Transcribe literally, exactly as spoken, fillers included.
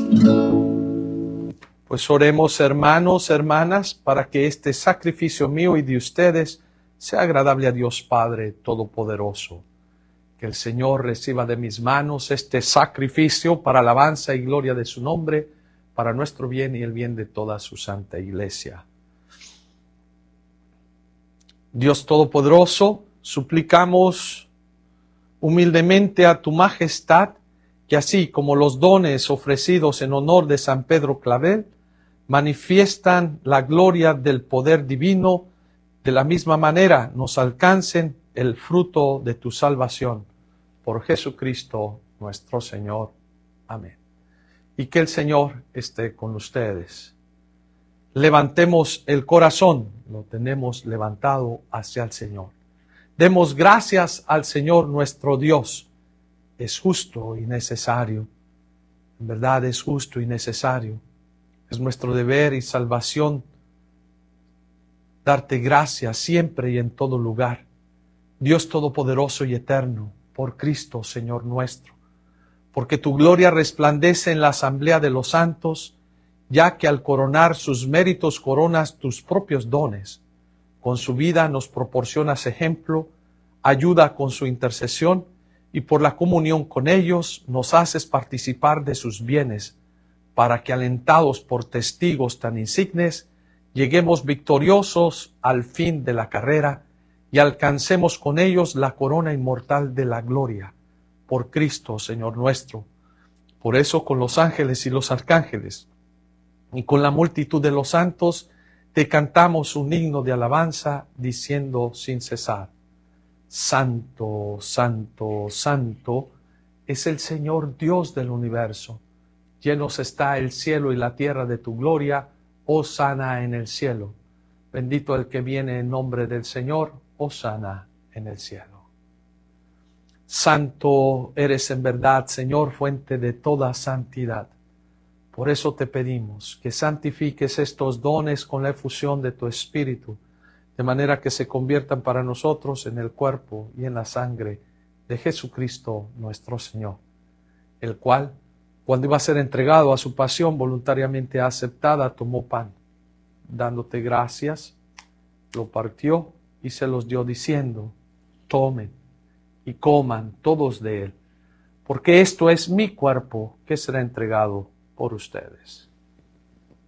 Pues oremos, hermanos, hermanas, para que este sacrificio mío y de ustedes sea agradable a Dios Padre Todopoderoso. Que el Señor reciba de mis manos este sacrificio para alabanza y gloria de su nombre, para nuestro bien y el bien de toda su santa iglesia. Dios Todopoderoso, suplicamos humildemente a tu majestad que así como los dones ofrecidos en honor de San Pedro Clavel manifiestan la gloria del poder divino, de la misma manera nos alcancen el fruto de tu salvación. Por Jesucristo nuestro Señor. Amén. Y que el Señor esté con ustedes. Levantemos el corazón, lo tenemos levantado hacia el Señor. Demos gracias al Señor nuestro Dios. Es justo y necesario. En verdad es justo y necesario. Es nuestro deber y salvación darte gracias siempre y en todo lugar. Dios Todopoderoso y Eterno, por Cristo, Señor nuestro, porque tu gloria resplandece en la asamblea de los santos, ya que al coronar sus méritos coronas tus propios dones. Con su vida nos proporcionas ejemplo, ayuda con su intercesión, y por la comunión con ellos nos haces participar de sus bienes, para que alentados por testigos tan insignes, lleguemos victoriosos al fin de la carrera y alcancemos con ellos la corona inmortal de la gloria, por Cristo, Señor nuestro. Por eso con los ángeles y los arcángeles, y con la multitud de los santos, te cantamos un himno de alabanza, diciendo sin cesar: Santo, Santo, Santo, es el Señor Dios del universo. Llenos está el cielo y la tierra de tu gloria, hosana en el cielo. Bendito el que viene en nombre del Señor, hosana en el cielo. Santo eres en verdad, Señor, fuente de toda santidad. Por eso te pedimos que santifiques estos dones con la efusión de tu Espíritu, de manera que se conviertan para nosotros en el cuerpo y en la sangre de Jesucristo nuestro Señor, el cual, cuando iba a ser entregado a su pasión voluntariamente aceptada, tomó pan, dándote gracias, lo partió y se los dio diciendo: tomen y coman todos de él, porque esto es mi cuerpo que será entregado por ustedes.